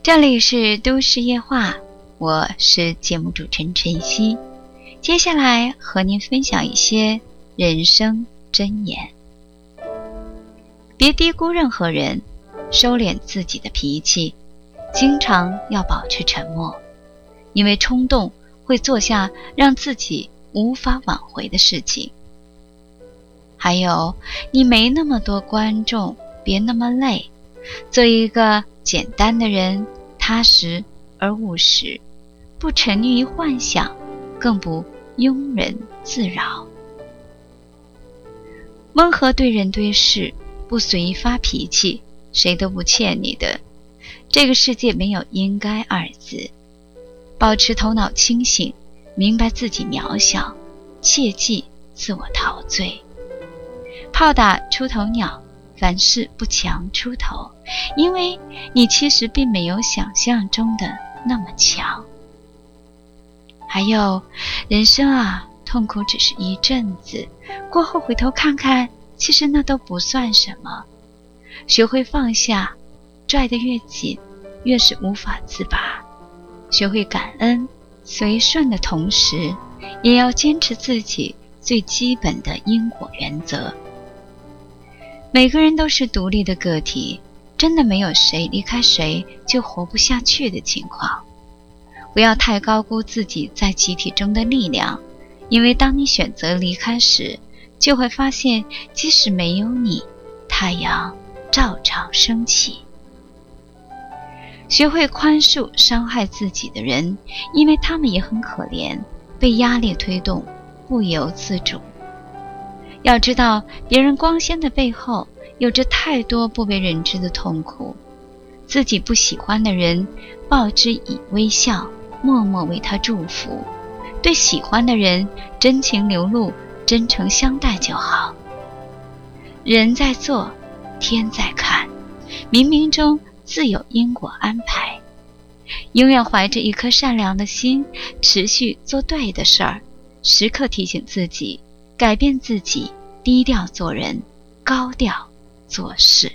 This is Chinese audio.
这里是都市夜话，我是节目主持人晨曦。接下来和您分享一些人生箴言。别低估任何人，收敛自己的脾气，经常要保持沉默，因为冲动会做下让自己无法挽回的事情。还有，你没那么多观众，别那么累，做一个简单的人，踏实而务实，不沉溺于幻想，更不庸人自扰。温和对人对事，不随意发脾气，谁都不欠你的。这个世界没有应该二字。保持头脑清醒，明白自己渺小，切忌自我陶醉。炮打出头鸟，凡事不强出头，因为你其实并没有想象中的那么强。还有，人生啊，痛苦只是一阵子，过后回头看看，其实那都不算什么。学会放下，拽得越紧，越是无法自拔。学会感恩，随顺的同时，也要坚持自己最基本的因果原则。每个人都是独立的个体，真的没有谁离开谁就活不下去的情况。不要太高估自己在集体中的力量，因为当你选择离开时，就会发现即使没有你，太阳照常升起。学会宽恕伤害自己的人，因为他们也很可怜，被压力推动，不由自主。要知道，别人光鲜的背后，有着太多不为人知的痛苦。自己不喜欢的人，报之以微笑，默默为他祝福。对喜欢的人，真情流露，真诚相待就好。人在做，天在看，冥冥中自有因果安排。永远怀着一颗善良的心，持续做对的事儿，时刻提醒自己改变自己，低调做人，高调做事。